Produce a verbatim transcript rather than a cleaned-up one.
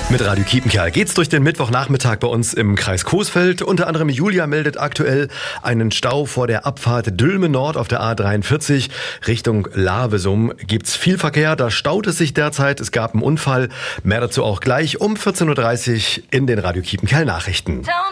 Mit Radio Kiepenkerl geht's durch den Mittwochnachmittag bei uns im Kreis Coesfeld. Unter anderem Julia meldet aktuell einen Stau vor der Abfahrt Dülmen Nord auf der A dreiundvierzig. Richtung Lavesum gibt's viel Verkehr, da staut es sich derzeit. Es gab einen Unfall. Mehr dazu auch gleich um vierzehn Uhr dreißig in den Radio Kiepenkerl Nachrichten.